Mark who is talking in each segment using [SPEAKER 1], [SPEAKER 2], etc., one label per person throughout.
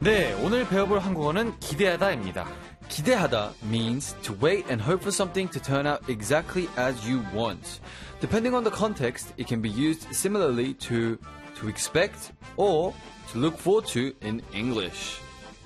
[SPEAKER 1] 네, 오늘 배워볼 한국어는 기대하다입니다.
[SPEAKER 2] 기대하다 means to wait and hope for something to turn out exactly as you want. Depending on the context, it can be used similarly to expect or to look forward to in English.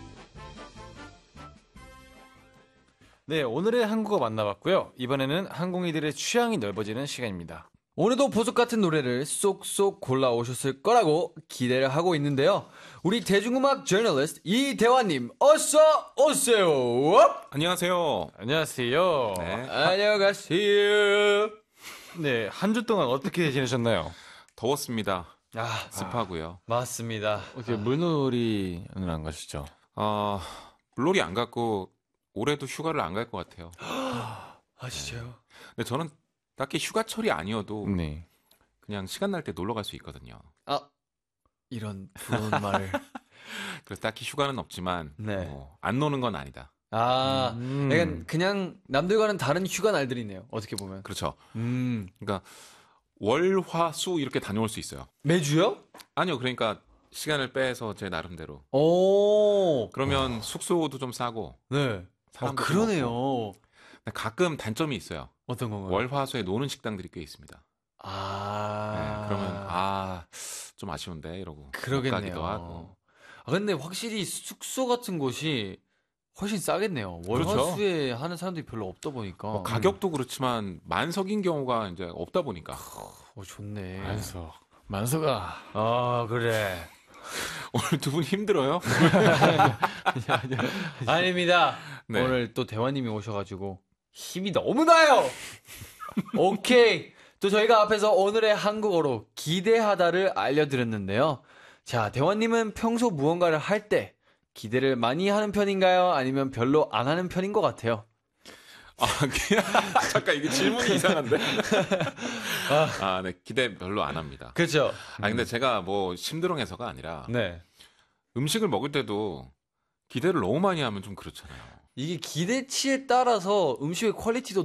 [SPEAKER 1] 네, 오늘의 한국어 만나봤고요. 이번에는 한국인들의 취향이 넓어지는 시간입니다.
[SPEAKER 2] 오늘도 보석 같은 노래를 쏙쏙 골라오셨을 거라고 기대를 하고 있는데요. 우리 대중음악 저널리스트 이대화님 어서 오세요.
[SPEAKER 3] 안녕하세요.
[SPEAKER 1] 안녕하세요.
[SPEAKER 3] 네.
[SPEAKER 2] 안녕하세요.
[SPEAKER 1] 네, 한 주 동안 어떻게 지내셨나요?
[SPEAKER 3] 더웠습니다.
[SPEAKER 2] 아,
[SPEAKER 3] 습하고요.
[SPEAKER 2] 맞습니다.
[SPEAKER 1] 어떻게 물놀이는 안 가시죠?
[SPEAKER 3] 물놀이 안 갔고 올해도 휴가를 안 갈 것 같아요.
[SPEAKER 2] 아, 진짜요?
[SPEAKER 3] 근데 저는 딱히 휴가철이 아니어도
[SPEAKER 1] 네.
[SPEAKER 3] 그냥 시간 날 때 놀러 갈 수 있거든요.
[SPEAKER 2] 아, 이런 부러운 말을.
[SPEAKER 3] 그래서 딱히 휴가는 없지만
[SPEAKER 2] 네.
[SPEAKER 3] 안 노는 건 아니다.
[SPEAKER 2] 아, 그냥 남들과는 다른 휴가 날들이네요. 어떻게 보면.
[SPEAKER 3] 그렇죠. 그러니까 월, 화, 수 이렇게 다녀올 수 있어요.
[SPEAKER 2] 매주요?
[SPEAKER 3] 아니요. 그러니까 시간을 빼서 제 나름대로.
[SPEAKER 2] 오.
[SPEAKER 3] 그러면 숙소도 좀 싸고.
[SPEAKER 2] 네.
[SPEAKER 3] 사람도 좀
[SPEAKER 2] 그러네요.
[SPEAKER 3] 없고. 가끔 단점이 있어요.
[SPEAKER 2] 어떤 건가요?
[SPEAKER 3] 월, 화, 수에 노는 식당들이 꽤 있습니다.
[SPEAKER 2] 아.
[SPEAKER 3] 네, 그러면 좀 아쉬운데 이러고
[SPEAKER 2] 그러겠네요.
[SPEAKER 3] 못 가기도 하고.
[SPEAKER 2] 근데 확실히 숙소 같은 곳이 훨씬 싸겠네요.
[SPEAKER 3] 그렇죠.
[SPEAKER 2] 월화수에 하는 사람들이 별로 없다 보니까.
[SPEAKER 3] 가격도 그렇지만 만석인 경우가 이제 없다 보니까.
[SPEAKER 2] 좋네.
[SPEAKER 1] 만서가.
[SPEAKER 2] 아, 그래.
[SPEAKER 3] 오늘 두 분 힘들어요?
[SPEAKER 2] 아닙니다.
[SPEAKER 3] 네.
[SPEAKER 2] 오늘 또 대화님이 오셔가지고 힘이 너무 나요. 오케이. 또 저희가 앞에서 오늘의 한국어로 기대하다를 알려드렸는데요. 자, 대화님은 평소 무언가를 할 때 기대를 많이 하는 편인가요? 아니면 별로 안 하는 편인 것 같아요?
[SPEAKER 3] 잠깐 이게 질문이 이상한데. 네, 기대 별로 안 합니다.
[SPEAKER 2] 그렇죠.
[SPEAKER 3] 근데 제가 뭐 심드렁해서가 아니라
[SPEAKER 2] 네.
[SPEAKER 3] 음식을 먹을 때도 기대를 너무 많이 하면 좀 그렇잖아요.
[SPEAKER 2] 이게 기대치에 따라서 음식의 퀄리티도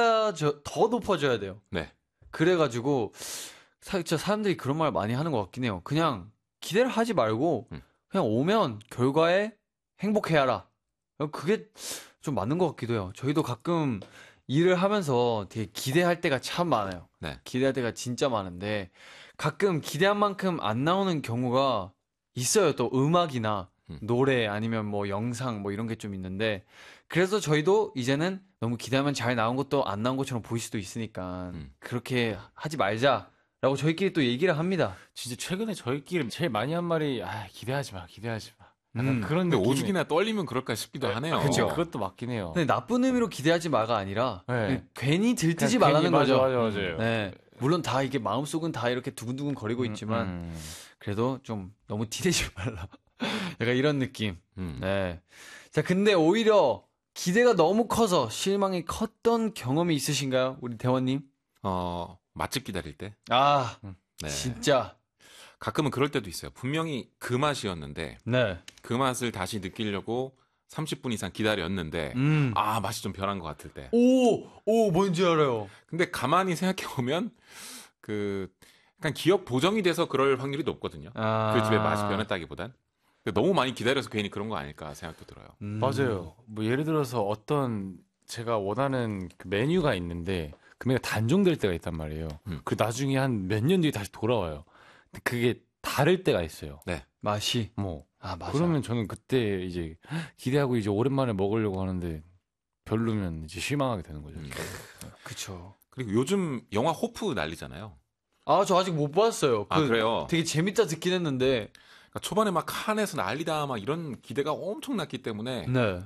[SPEAKER 2] 더 높아져야 돼요.
[SPEAKER 3] 네.
[SPEAKER 2] 그래가지고 진짜 사람들이 그런 말 많이 하는 것 같긴 해요. 그냥 기대를 하지 말고 그냥 오면 결과에 행복해하라. 그게 좀 맞는 것 같기도 해요. 저희도 가끔 일을 하면서 되게 기대할 때가 참 많아요.
[SPEAKER 3] 네.
[SPEAKER 2] 기대할 때가 진짜 많은데 가끔 기대한 만큼 안 나오는 경우가 있어요. 또 음악이나 노래 아니면 뭐 영상 뭐 이런 게 좀 있는데 그래서 저희도 이제는 너무 기대하면 잘 나온 것도 안 나온 것처럼 보일 수도 있으니까 그렇게 하지 말자라고 저희끼리 또 얘기를 합니다.
[SPEAKER 1] 진짜 최근에 저희끼리 제일 많이 한 말이 기대하지 마. 약간 그런
[SPEAKER 3] 근데
[SPEAKER 1] 느낌이.
[SPEAKER 3] 오죽이나 떨리면 그럴까 싶기도 하네요.
[SPEAKER 1] 그렇죠. 그것도 맞긴 해요.
[SPEAKER 2] 근데 나쁜 의미로 기대하지 마가 아니라
[SPEAKER 1] 네.
[SPEAKER 2] 괜히 들뜨지
[SPEAKER 1] 그냥
[SPEAKER 2] 말라는
[SPEAKER 1] 괜히
[SPEAKER 2] 거죠.
[SPEAKER 1] 맞아요.
[SPEAKER 2] 네. 물론 다 이게 마음속은 다 이렇게 두근두근 거리고 있지만 그래도 좀 너무 티내지 말라. 약간 이런 느낌. 네. 자, 근데 오히려 기대가 너무 커서 실망이 컸던 경험이 있으신가요? 우리 대원님?
[SPEAKER 3] 맛집 기다릴 때. 네.
[SPEAKER 2] 진짜.
[SPEAKER 3] 가끔은 그럴 때도 있어요. 분명히 그 맛이었는데
[SPEAKER 2] 네.
[SPEAKER 3] 그 맛을 다시 느끼려고 30분 이상 기다렸는데 맛이 좀 변한 것 같을 때.
[SPEAKER 2] 뭔지 알아요.
[SPEAKER 3] 근데 가만히 생각해 보면 약간 기억 보정이 돼서 그럴 확률이 높거든요. 그 집의 맛이 변했다기보단. 너무 많이 기다려서 괜히 그런 거 아닐까 생각도 들어요.
[SPEAKER 1] 맞아요. 뭐 예를 들어서 어떤 제가 원하는 그 메뉴가 있는데 그 메뉴가 단종될 때가 있단 말이에요. 그 나중에 한 몇 년 뒤에 다시 돌아와요. 근데 그게 다를 때가 있어요.
[SPEAKER 3] 네.
[SPEAKER 2] 맛이.
[SPEAKER 1] 맞아. 그러면 저는 그때 이제 기대하고 이제 오랜만에 먹으려고 하는데 별로면 이제 실망하게 되는 거죠.
[SPEAKER 2] 그쵸.
[SPEAKER 3] 그리고 요즘 영화 호프 난리잖아요.
[SPEAKER 2] 저 아직 못 봤어요.
[SPEAKER 3] 그래요?
[SPEAKER 2] 되게 재밌다 듣긴 했는데.
[SPEAKER 3] 그러니까 초반에 막 칸에서 난리다 막 이런 기대가 엄청 났기 때문에
[SPEAKER 2] 네.